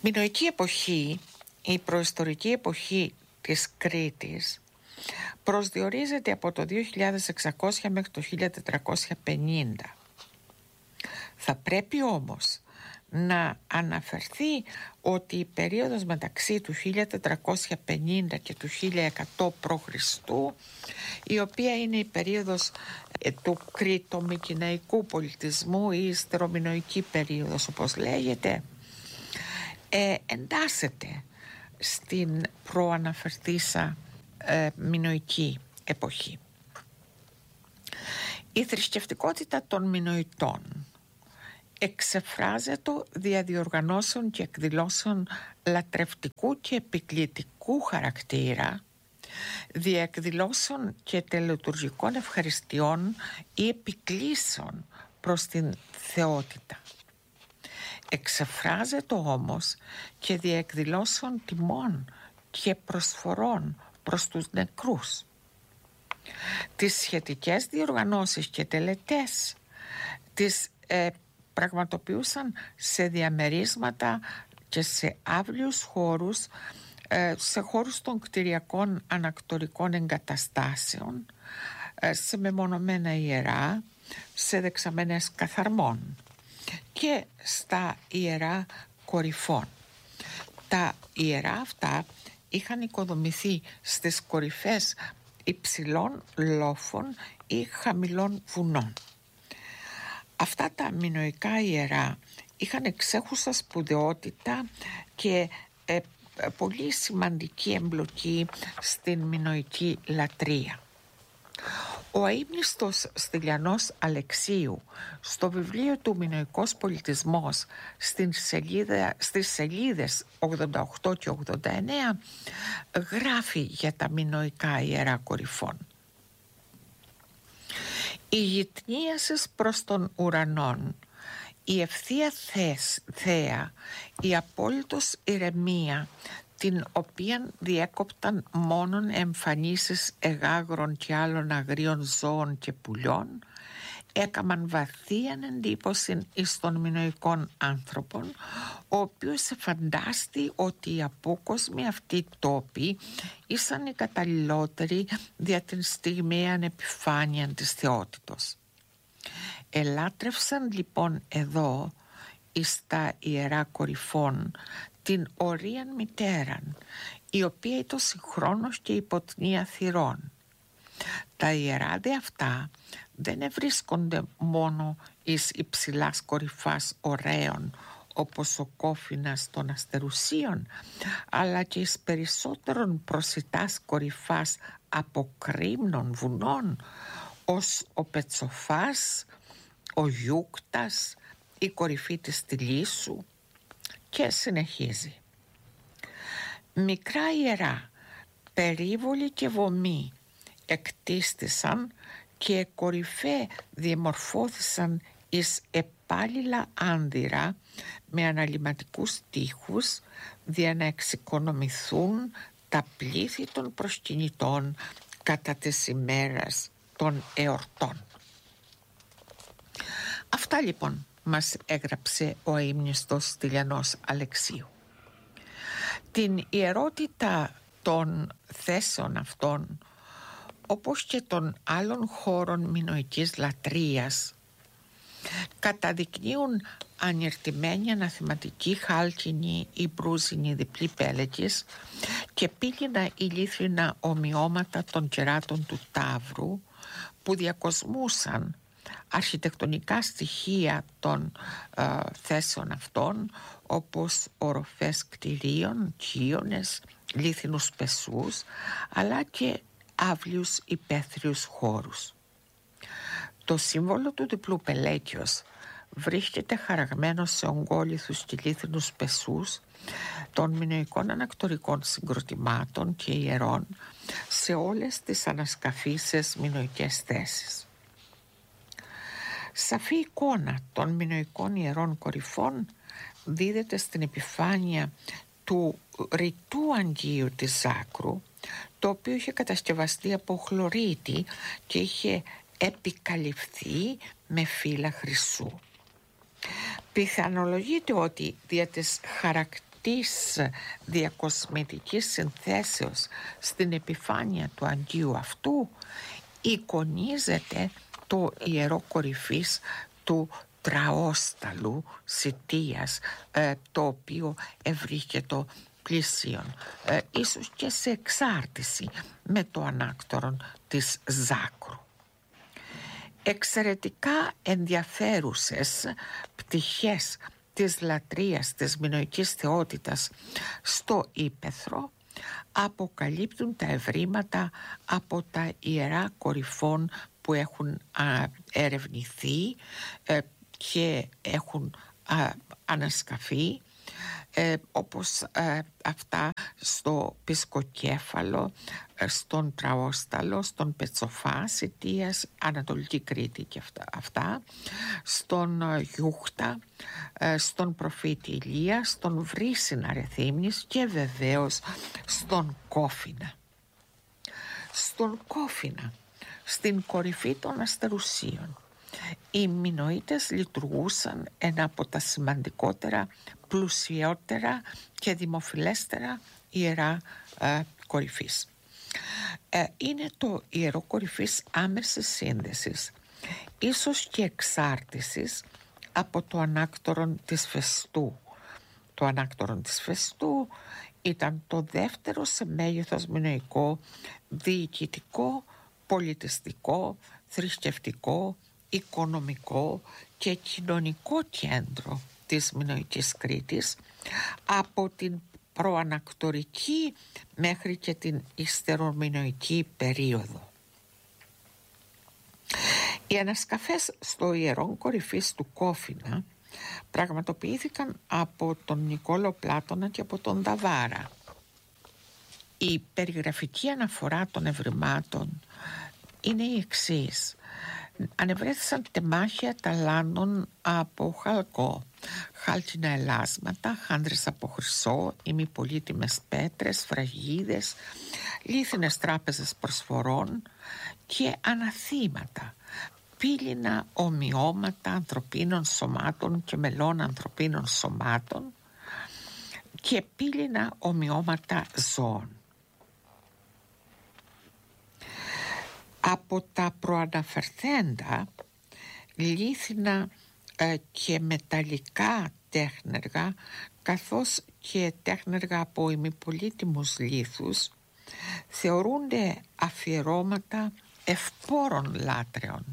Μινωική εποχή, η προϊστορική εποχή της Κρήτης, προσδιορίζεται από το 2600 μέχρι το 1450. Θα πρέπει όμως να αναφερθεί ότι η περίοδος μεταξύ του 1450 και του 1100 π.Χ., η οποία είναι η περίοδος του κρητομικηναϊκού πολιτισμού ή η ιστερομινωική περίοδος όπως λέγεται, εντάσσεται στην προαναφερθήσα μινωική εποχή. Η θρησκευτικότητα των Μινωητών εξεφράζεται διαδιοργανώσεων και εκδηλώσεων λατρευτικού και επικλητικού χαρακτήρα, διαεκδηλώσεων και τελετουργικών ευχαριστειών ή επικλήσεων προς την θεότητα. Εξεφράζεται όμως και διαεκδηλώσεων τιμών και προσφορών προς τους νεκρούς. Τις σχετικές διοργανώσεις και τελετές τις πραγματοποιούσαν σε διαμερίσματα και σε αύλιους χώρους, σε χώρους των κτηριακών ανακτορικών εγκαταστάσεων, σε μεμονωμένα ιερά, σε δεξαμενές καθαρμών και στα ιερά κορυφών. Τα ιερά αυτά είχαν οικοδομηθεί στις κορυφές υψηλών λόφων ή χαμηλών βουνών. Αυτά τα μινωικά ιερά είχαν εξέχουσα σπουδαιότητα και πολύ σημαντική εμπλοκή στην μινωική λατρεία. Ο αείμνηστος Στυλιανός Αλεξίου στο βιβλίο του «Μινωικός πολιτισμός» στις σελίδες 88 και 89 γράφει για τα μινωικά ιερά κορυφών. «Η γυτνίασης προς τον ουρανόν, η ευθεία θέα, η απόλυτος ηρεμία, την οποίαν διέκοπταν μόνον εμφανίσεις εγάγρων και άλλων αγρίων ζώων και πουλιών, έκαμαν βαθίαν εντύπωση εις των μινωικών άνθρωπων, ο οποίος εφαντάστη ότι οι απόκοσμοι αυτοί τόποι ήσαν οι καταλληλότεροι δια την στιγμίαν επιφάνεια της θεότητος. Ελάτρευσαν λοιπόν εδώ εις τα ιερά κορυφών την ορίαν μητέραν, η οποία ήταν συγχρόνως και υποτνία θυρών. Τα ιερά δε αυτά δεν ευρίσκονται μόνο εις υψηλάς κορυφάς ωραίων, όπως ο κόφινας των αστερουσίων, αλλά και εις περισσότερων προσιτάς κορυφάς αποκρίμνων βουνών, ως ο Πετσοφάς, ο Γιούκτας, η κορυφή της Τιλίσσου, και συνεχίζει. Μικρά ιερά, περίβολοι και βωμοί εκτίστησαν και κορυφέ διεμορφώθησαν εις επάλληλα άνδυρα με αναλυματικούς τοίχους, για να εξοικονομηθούν τα πλήθη των προσκυνητών κατά τις ημέρας των εορτών. Αυτά λοιπόν μας έγραψε ο αείμνηστος Στυλιανός Αλεξίου. Την ιερότητα των θέσεων αυτών, όπως και των άλλων χώρων μινωικής λατρείας, καταδεικνύουν ανιερτημένη αναθηματική χάλκινη ή μπρούζινη διπλή πέλεκης και πύληνα ηλίθρινα ομοιώματα των κεράτων του Ταύρου, που διακοσμούσαν αρχιτεκτονικά στοιχεία των θέσεων αυτών, όπως οροφές κτηρίων, κύονες, λίθινους πεσούς, αλλά και αύλιους υπαίθριους χώρους. Το σύμβολο του διπλού πελέκιος βρίσκεται χαραγμένο σε ογκόλιθους και λίθινους πεσούς των μινωικών ανακτορικών συγκροτημάτων και ιερών σε όλες τις ανασκαφήσεις μινωικές θέσεις. Σαφή εικόνα των μινωικών ιερών κορυφών δίδεται στην επιφάνεια του ρητού αγγείου της Ζάκρου, το οποίο είχε κατασκευαστεί από χλωρίτη και είχε επικαλυφθεί με φύλλα χρυσού. Πιθανολογείται ότι δια της της διακοσμητικής συνθέσεως στην επιφάνεια του αγγείου αυτού εικονίζεται το ιερό κορυφής του τραόσταλου Σιτίας, το οποίο ευρίσκεται πλησίον, ίσως και σε εξάρτηση με το ανάκτορον της Ζάκρου. Εξαιρετικά ενδιαφέρουσες πτυχές της λατρείας της μινωικής θεότητας στο ύπαιθρο αποκαλύπτουν τα ευρήματα από τα ιερά κορυφών που έχουν ερευνηθεί και έχουν ανασκαφεί, όπως αυτά στο Πισκοκέφαλο, στον Τραόσταλο, στον Πετσοφά Σιτίας, Ανατολική Κρήτη και αυτά, στον Γιούχτα, στον προφήτη Ηλία, στον Βρύσινα Ρεθύμνης και βεβαίως στον Κόφινα. Στον Κόφινα, στην κορυφή των αστερουσίων, οι Μινωίτες λειτουργούσαν ένα από τα σημαντικότερα, πλουσιότερα και δημοφιλέστερα ιερά κορυφής. Είναι το ιερό κορυφής άμεσης σύνδεσης, ίσως και εξάρτησης από το ανάκτορον της Φεστού. Το ανάκτορον της Φεστού ήταν το δεύτερο σε μέγεθος μινωικό, διοικητικό, πολιτιστικό, θρησκευτικό, οικονομικό και κοινωνικό κέντρο της Μινωικής Κρήτης από την προανακτορική μέχρι και την υστερομινωική περίοδο. Οι ανασκαφές στο ιερόν κορυφής του Κόφινα πραγματοποιήθηκαν από τον Νικόλο Πλάτωνα και από τον Δαβάρα. Η περιγραφική αναφορά των ευρημάτων είναι η εξής. Ανεβρέθησαν τεμάχια ταλάνων από χαλκό, χάλκινα ελάσματα, χάνδρες από χρυσό, ημιπολίτιμες πέτρες, φραγίδες, λίθινες τράπεζες προσφορών και αναθήματα, πύληνα ομοιώματα ανθρωπίνων σωμάτων και μελών ανθρωπίνων σωμάτων και πύληνα ομοιώματα ζώων. Από τα προαναφερθέντα λίθινα και μεταλλικά τέχνεργα, καθώς και τέχνεργα από ημιπολίτιμους λίθους, θεωρούνται αφιερώματα ευπόρων λάτρεων.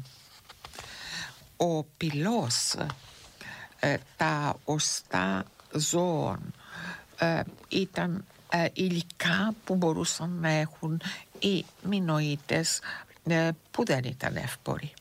Ο πυλός, τα οστά ζώων ήταν υλικά που μπορούσαν να έχουν οι Μινωίτες που δεν ήταν εύποροι.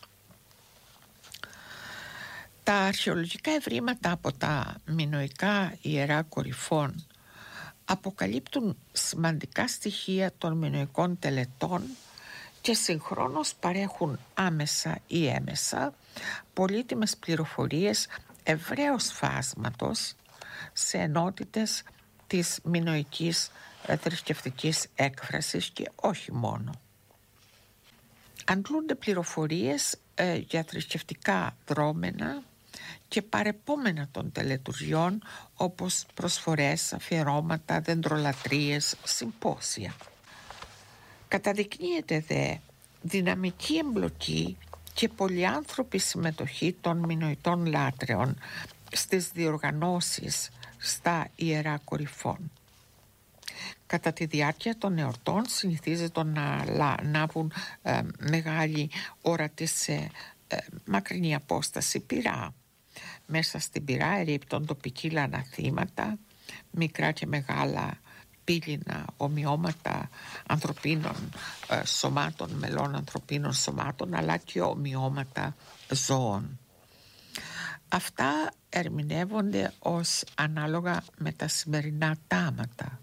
Τα αρχαιολογικά ευρήματα από τα μινωικά ιερά κορυφών αποκαλύπτουν σημαντικά στοιχεία των μινωικών τελετών και συγχρόνως παρέχουν άμεσα ή έμεσα πολύτιμες πληροφορίες ευρέως φάσματος σε ενότητες της μινωικής θρησκευτικής έκφρασης και όχι μόνο. Αντλούνται πληροφορίες για θρησκευτικά δρόμενα και παρεπόμενα των τελετουργιών, όπως προσφορές, αφιερώματα, δεντρολατρίες, συμπόσια. Καταδεικνύεται δε δυναμική εμπλοκή και πολυάνθρωπη συμμετοχή των μινωιτών λάτρεων στις διοργανώσεις στα ιερά κορυφών. Κατά τη διάρκεια των εορτών συνηθίζεται να λάβουν μεγάλη όρατη σε μακρινή απόσταση πυρά. Μέσα στην πυρά ερίπτονται ποικίλα αναθήματα, μικρά και μεγάλα πύληνα ομοιώματα ανθρωπίνων σωμάτων, μελών ανθρωπίνων σωμάτων, αλλά και ομοιώματα ζώων. Αυτά ερμηνεύονται ως ανάλογα με τα σημερινά τάματα.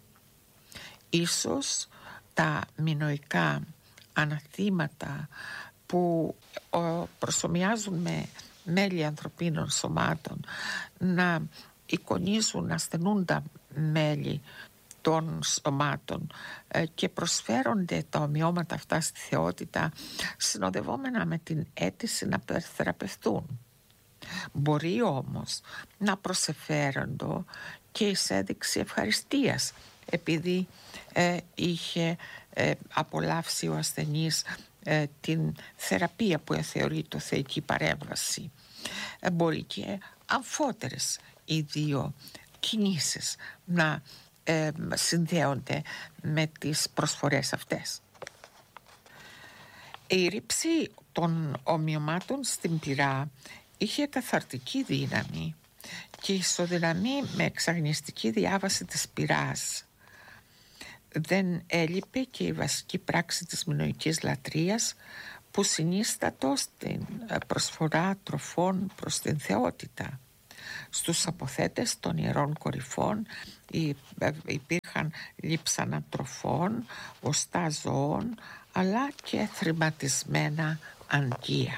Ίσως τα μινωικά αναθήματα που προσομοιάζουν με μέλη ανθρωπίνων σωμάτων να εικονίζουν ασθενούντα μέλη των σωμάτων και προσφέρονται τα ομοιώματα αυτά στη θεότητα συνοδευόμενα με την αίτηση να θεραπευτούν. Μπορεί όμως να προσεφέροντο και εις έδειξη ευχαριστίας, επειδή είχε απολαύσει ο ασθενής την θεραπεία που θεωρείται θεϊκή παρέμβαση. Μπορεί και αμφότερες οι δύο κινήσεις να συνδέονται με τις προσφορές αυτές. Η ρήψη των ομοιωμάτων στην πυρά είχε καθαρτική δύναμη και ισοδυναμεί με εξαγνιστική διάβαση της πυράς. Δεν έλειπε και η βασική πράξη της μινωικής λατρείας που συνίστατο στην προσφορά τροφών προς την θεότητα. Στους αποθέτες των ιερών κορυφών υπήρχαν λείψανα τροφών, οστά ζώων, αλλά και θρηματισμένα αγκία.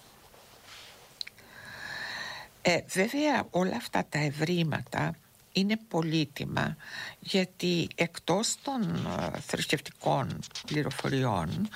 Βέβαια όλα αυτά τα ευρήματα είναι πολύτιμα, γιατί εκτός των θρησκευτικών πληροφοριών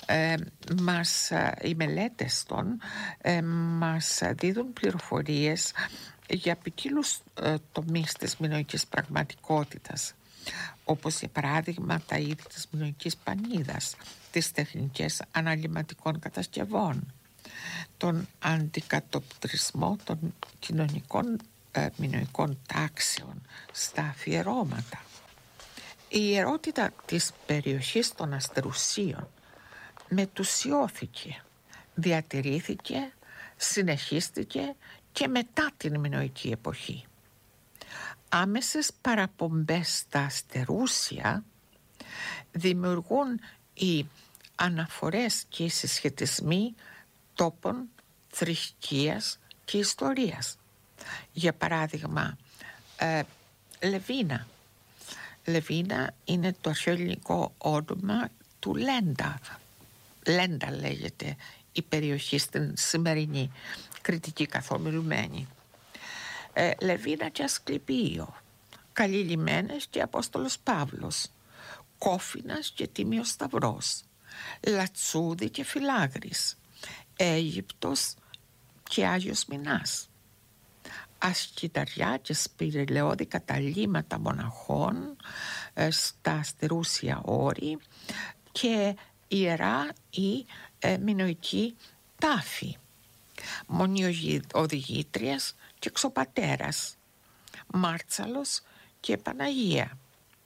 οι μελέτες των μας δίδουν πληροφορίες για ποικίλους τομείς της μινωικής πραγματικότητας, όπως για παράδειγμα τα είδη της μινωικής πανίδας, τις τεχνικές αναλυματικών κατασκευών, τον αντικατοπτρισμό των κοινωνικών μινωικών τάξεων στα αφιερώματα. Η ιερότητα της περιοχής των Αστερουσίων μετουσιώθηκε, διατηρήθηκε, συνεχίστηκε και μετά την μινωική εποχή. Άμεσες παραπομπές στα Αστερούσια δημιουργούν οι αναφορές και οι συσχετισμοί τόπων, θρησκείας και ιστορίας. Για παράδειγμα, Λεβίνα. Λεβίνα είναι το αρχαίο ελληνικό όνομα του Λέντα. Λέντα λέγεται η περιοχή στην σημερινή Κρητική καθομιλουμένη. Λεβίνα και Ασκληπείο, Καλοί Λιμένες και Απόστολος Παύλος, Κόφινας και Τίμιος Σταυρός, Λατσούδη και Φιλάγρης, Αίγυπτος και Άγιος Μινάς, Ασκηταριά και σπηρελαιώδη καταλύματα μοναχών στα Αστερούσια όρη και ιερά ή μινωική τάφη, Μονιοδηγήτριας και Ξοπατέρας, Μάρτσαλος και Παναγία.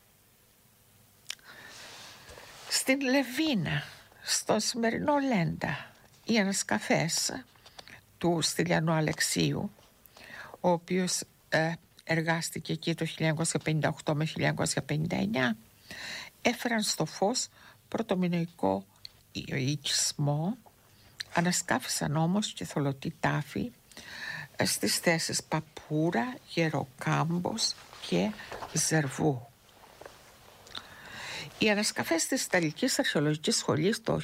Στην Λεβίνα, στο σημερινό Λέντα, οι ανασκαφές του Στυλιανού Αλεξίου, ο οποίος εργάστηκε εκεί το 1958 με 1959, έφεραν στο φως πρωτομινωικό οικισμό, ανασκάφησαν όμως και θολωτή τάφη στις θέσεις Παπούρα, Γεροκάμπος και Ζερβού. Οι ανασκαφές της Ιταλικής Αρχαιολογικής Σχολής το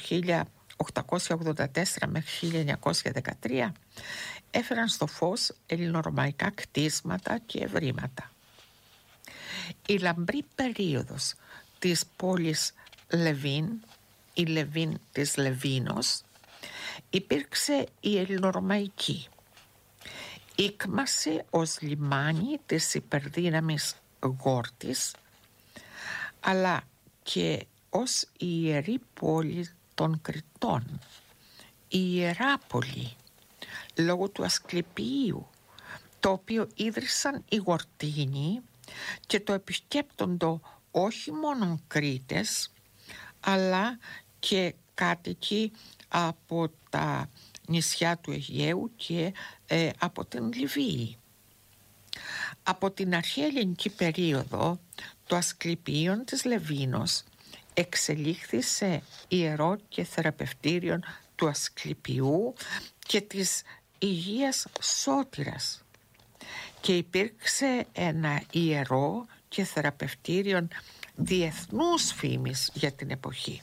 1884 μέχρι 1913 έφεραν στο φως ελληνορωμαϊκά κτίσματα και ευρήματα. Η λαμπρή περίοδος της πόλης Λεβίν, η Λεβίν της Λεβίνος, υπήρξε η ελληνορωμαϊκή. Ήκμασε ως λιμάνι της υπερδύναμης Γόρτης, αλλά και ως η ιερή πόλη των Κρητών, η Ιεράπολη, λόγω του Ασκληπιείου, το οποίο ίδρυσαν οι Γορτίνοι και το επισκέπτοντο όχι μόνο Κρήτες, αλλά και κάτοικοι από τα νησιά του Αιγαίου και από την Λιβύη. Από την αρχαία ελληνική περίοδο, το Ασκληπίον της Λεβίνος εξελίχθη σε ιερό και θεραπευτήριον του Ασκληπιού και της Υγείας Σώτηρας και υπήρξε ένα ιερό και θεραπευτήριον διεθνούς φήμης για την εποχή.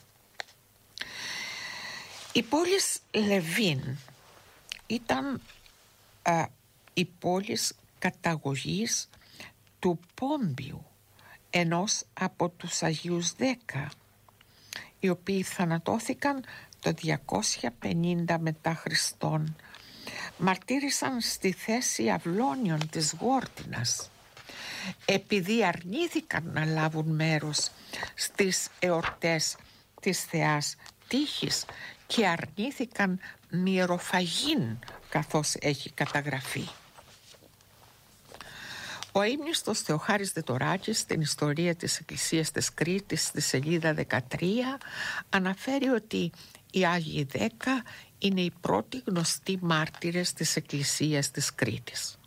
Η πόλη Λεβίν ήταν η πόλη καταγωγής του Πόμπιου, ενός από τους Αγίους 10, οι οποίοι θανατώθηκαν το 250 μετά Χριστόν μαρτύρησαν στη θέση αυλώνιων της Γόρτινας, επειδή αρνήθηκαν να λάβουν μέρος στις εορτές της Θεάς Τύχης και αρνήθηκαν μυεροφαγήν, καθώς έχει καταγραφεί. Ο ύμνηστος Θεοχάρης Δετοράκης στην ιστορία της Εκκλησίας της Κρήτης στη σελίδα 13 αναφέρει ότι οι Άγιοι 10 είναι οι πρώτοι γνωστοί μάρτυρες της Εκκλησίας της Κρήτης.